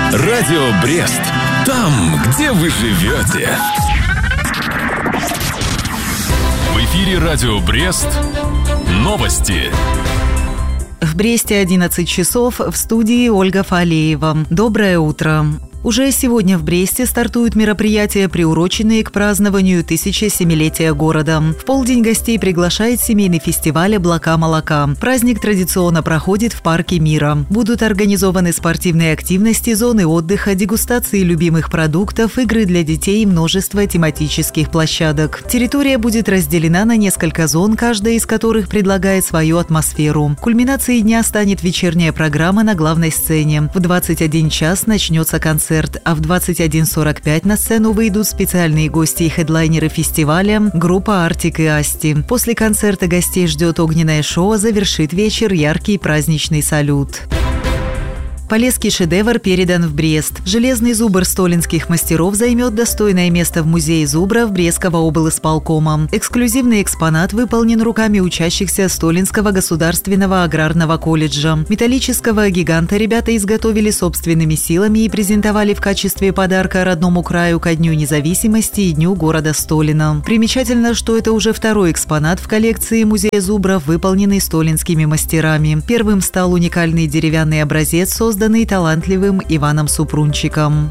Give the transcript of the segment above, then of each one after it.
Радио Брест. Там, где вы живете. В эфире Радио Брест. Новости. В Бресте 11 часов, в студии Ольга Фалеева. Доброе утро. Уже сегодня в Бресте стартуют мероприятия, приуроченные к празднованию 1007-летия города. В полдень гостей приглашает семейный фестиваль «Облака молока». Праздник традиционно проходит в Парке Мира. Будут организованы спортивные активности, зоны отдыха, дегустации любимых продуктов, игры для детей и множество тематических площадок. Территория будет разделена на несколько зон, каждая из которых предлагает свою атмосферу. Кульминацией дня станет вечерняя программа на главной сцене. В 21 час начнется концерт, а в 21:45 на сцену выйдут специальные гости и хедлайнеры фестиваля – группа «Артик» и «Асти». После концерта гостей ждет огненное шоу, а завершит вечер яркий праздничный салют. Полесский шедевр передан в Брест. Железный зубр столинских мастеров займет достойное место в музее зубра в Брестского облисполкома. Эксклюзивный экспонат выполнен руками учащихся Столинского государственного аграрного колледжа. Металлического гиганта ребята изготовили собственными силами и презентовали в качестве подарка родному краю ко Дню независимости и Дню города Столина. Примечательно, что это уже второй экспонат в коллекции музея зубров, выполненный столинскими мастерами. Первым стал уникальный деревянный образец, созданный талантливым Иваном Супрунчиком.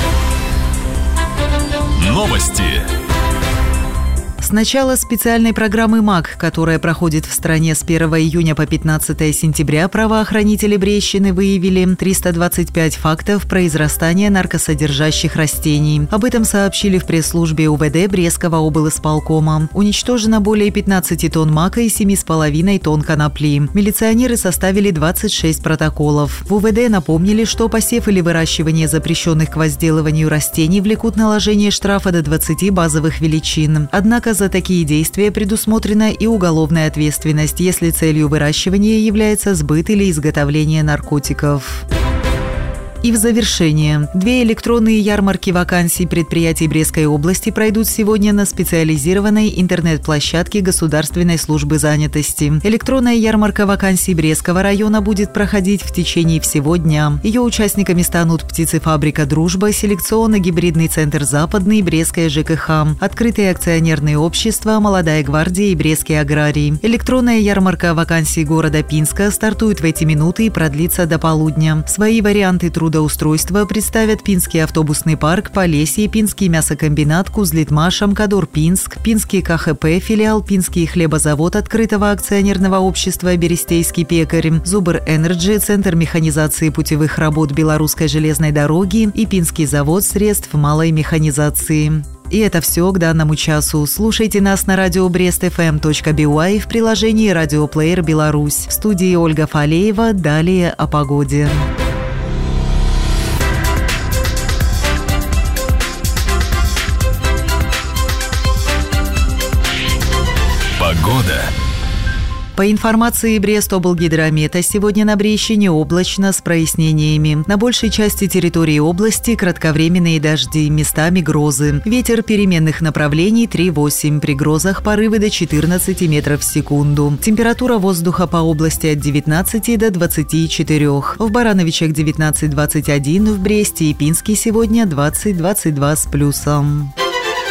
Новости. С начала специальной программы МАГ, которая проходит в стране с 1 июня по 15 сентября, правоохранители Брестщины выявили 325 фактов произрастания наркосодержащих растений. Об этом сообщили в пресс-службе УВД Брестского облисполкома. Уничтожено более 15 тонн мака и 7,5 тонн конопли. Милиционеры составили 26 протоколов. В УВД напомнили, что посев или выращивание запрещенных к возделыванию растений влекут наложение штрафа до 20 базовых величин. Однако за такие действия предусмотрена и уголовная ответственность, если целью выращивания является сбыт или изготовление наркотиков. И в завершение. 2 электронные ярмарки вакансий предприятий Брестской области пройдут сегодня на специализированной интернет-площадке Государственной службы занятости. Электронная ярмарка вакансий Брестского района будет проходить в течение всего дня. Ее участниками станут птицефабрика «Дружба», селекционно-гибридный центр «Западный», Брестское ЖКХ, открытые акционерные общества, «Молодая гвардия» и Брестский аграрий. Электронная ярмарка вакансий города Пинска стартует в эти минуты и продлится до полудня. Свои варианты трудоустройства представят Пинский автобусный парк, Полесье, Пинский мясокомбинат, Кузлитмаш, Амкадор Пинск, Пинский КХП, филиал Пинский хлебозавод открытого акционерного общества Берестейский пекарь, Зубр Энерджи, Центр механизации путевых работ Белорусской железной дороги и Пинский завод средств малой механизации. И это все к данному часу. Слушайте нас на радио brestfm.by в приложении «Радиоплеер Беларусь». В студии Ольга Фалеева. Далее о погоде. Погода. По информации Брестоблгидромета, сегодня на Брестщине облачно с прояснениями. На большей части территории области кратковременные дожди, местами грозы. Ветер переменных направлений 3,8, при грозах порывы до 14 метров в секунду. Температура воздуха по области от 19 до 24. В Барановичах 19-21, в Бресте и Пинске сегодня 20-22 с плюсом.